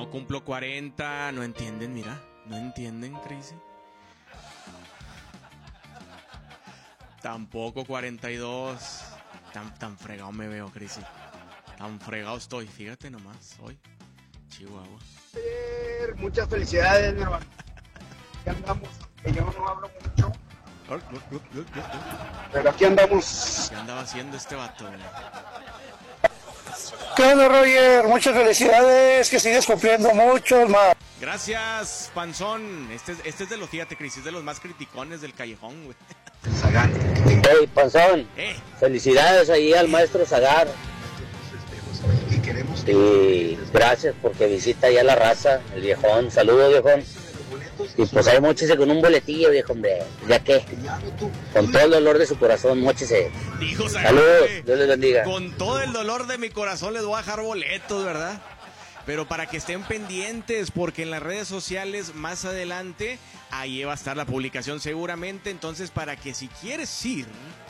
No, cumplo 40. No entienden, mira. No entienden, Crazy. Tampoco 42. Tan fregado me veo, Crazy. Tan fregado estoy. Fíjate nomás, hoy. Chihuahua. Muchas felicidades, mi hermano. Aquí andamos, que yo no hablo mucho. Pero aquí andamos. ¿Qué andaba haciendo este vato, güey? ¿Qué onda, Roger? Muchas felicidades, que sigues cumpliendo mucho, más. Gracias, Panzón. Este es de los, fíjate, Cris, es de los más criticones del callejón, güey. Zagar. Hey, Panzón. Felicidades ahí al maestro Zagar. Y gracias porque visita ya la raza, el viejón. Saludos, viejón. Y pues ahí móchese con un boletillo, viejo, hombre. Ya que, con todo el dolor de su corazón, móchese. Dijo Zagar, saludos, Dios les bendiga. Con todo el dolor de mi corazón les voy a dejar boletos, ¿verdad? Pero para que estén pendientes, porque en las redes sociales más adelante, ahí va a estar la publicación seguramente. Entonces, para que si quieres ir,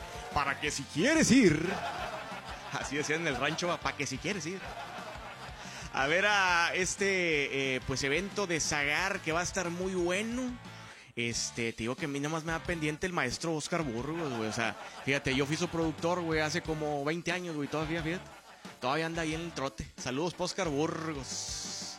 así decían en el rancho, para que si quieres ir a ver a este pues evento de Zagar, que va a estar muy bueno. Te digo que a mí nada más me da pendiente el maestro Oscar Burgos, güey. O sea, fíjate, yo fui su productor, güey, hace como 20 años, güey, todavía anda ahí en el trote. Saludos para Oscar Burgos.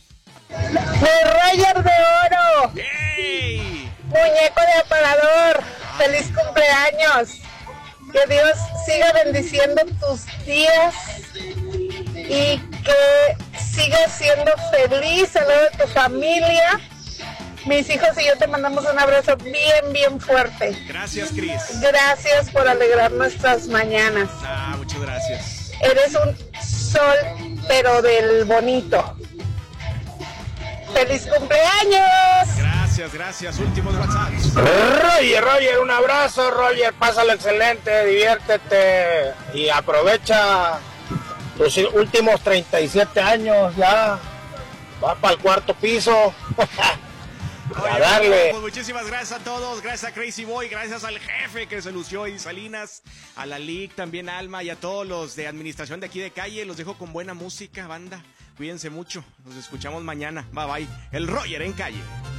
Roger de oro. ¡Ey! Muñeco de aparador. Feliz cumpleaños. Que Dios siga bendiciendo tus días y que sigas siendo feliz al lado de tu familia. Mis hijos y yo te mandamos un abrazo bien fuerte. Gracias, Cris. Gracias por alegrar nuestras mañanas. Muchas gracias. Eres un sol, pero del bonito. ¡Feliz cumpleaños! Gracias. Últimos WhatsApp. Roger, un abrazo, Roger. Pásalo excelente, diviértete y aprovecha tus últimos 37 años ya. Va para el cuarto piso. A darle. Pues muchísimas gracias a todos, gracias a Crazy Boy, gracias al jefe que se lució y Salinas, a la Lic, también a Alma y a todos los de administración de aquí de calle. Los dejo con buena música, banda. Cuídense mucho, nos escuchamos mañana. Bye bye. El Roger en calle.